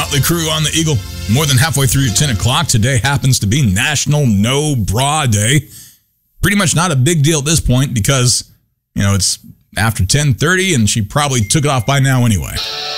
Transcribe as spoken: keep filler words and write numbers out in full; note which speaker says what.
Speaker 1: Motley Crue on the Eagle. More than halfway through ten o'clock. Today happens to be National No Bra Day. Pretty much not a big deal at this point because, you know, it's after ten thirty and she probably took it off by now anyway.